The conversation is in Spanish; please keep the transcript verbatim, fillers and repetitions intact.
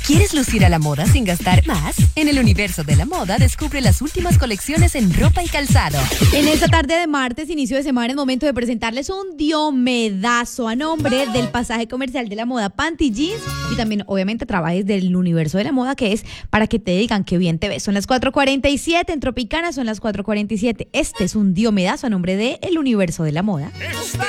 ¿Quieres lucir a la moda sin gastar más? En el universo de la moda descubre las últimas colecciones en ropa y calzado. En esta tarde de martes, inicio de semana, es momento de presentarles un diomedazo a nombre del pasaje comercial de la moda Panty Jeans y también, obviamente, trabajes del universo de la moda, que es para que te digan que bien te ves. Son las cuatro cuarenta y siete, en Tropicana son las cuatro cuarenta y siete. Este es un diomedazo a nombre de el universo de la moda.